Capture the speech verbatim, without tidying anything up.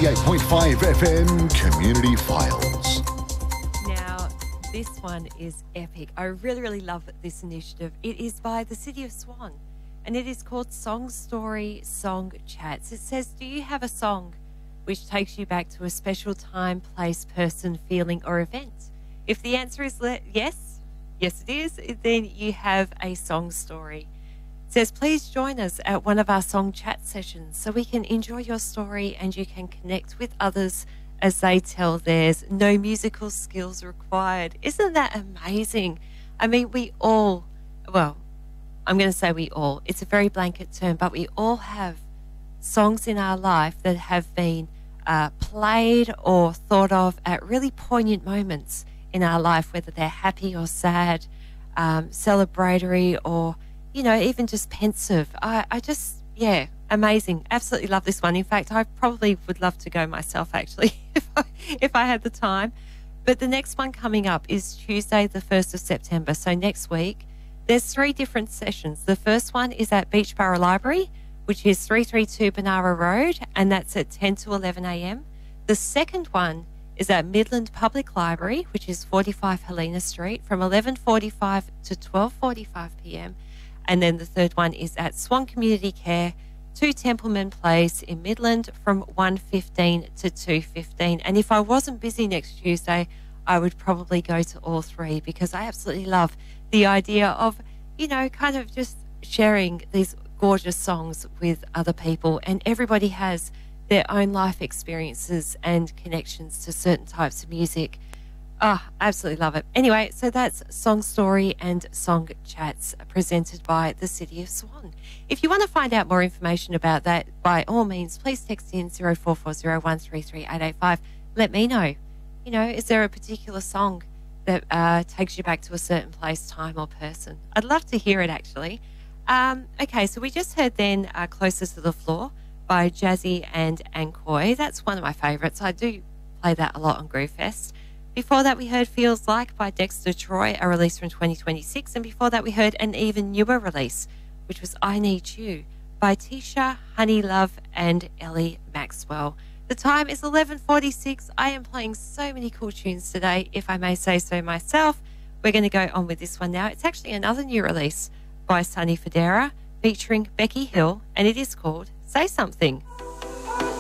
eighty-eight point five F M Community Files. Now, this one is epic. I really, really love this initiative. It is by the City of Swan, and it is called Song Story Song Chats. It says, do you have a song which takes you back to a special time, place, person, feeling, or event? If the answer is le- yes, yes it is, then you have a song story. It says, please join us at one of our song chat sessions so we can enjoy your story and you can connect with others as they tell theirs. No musical skills required. Isn't that amazing? I mean, we all, well, I'm going to say we all, it's a very blanket term, but we all have songs in our life that have been uh, played or thought of at really poignant moments in our life, whether they're happy or sad, um, celebratory, or, you know, even just pensive. I, I just, yeah, amazing. Absolutely love this one. In fact, I probably would love to go myself, actually, if I, if I had the time. But the next one coming up is Tuesday, the first of September. So next week, there's three different sessions. The first one is at Beachborough Library, which is three thirty-two Benara Road, and that's at ten to eleven a m. The second one is at Midland Public Library, which is forty-five Helena Street, from eleven forty-five to twelve forty-five p m. And then the third one is at Swan Community Care, two Templeman Place in Midland, from one fifteen to two fifteen. And if I wasn't busy next Tuesday, I would probably go to all three, because I absolutely love the idea of, you know, kind of just sharing these gorgeous songs with other people. And everybody has their own life experiences and connections to certain types of music. Oh, absolutely love it. Anyway, so that's Song Story and Song Chats presented by the City of Swan. If you want to find out more information about that, by all means, please text in zero four four zero one three three eight eight five. Let me know. You know, is there a particular song that uh, takes you back to a certain place, time, or person? I'd love to hear it, actually. Um, okay, so we just heard then uh, Closest to the Floor by Jazzy and Ankoy. That's one of my favourites. I do play that a lot on Groovefest. Before that, we heard Feels Like by Dexter Troy, a release from twenty twenty-six. And before that, we heard an even newer release, which was I Need You by Tisha, Honey Love, and Ellie Maxwell. The time is eleven forty-six. I am playing so many cool tunes today, if I may say so myself. We're going to go on with this one now. It's actually another new release by Sonny Fodera featuring Becky Hill, and it is called Say Something.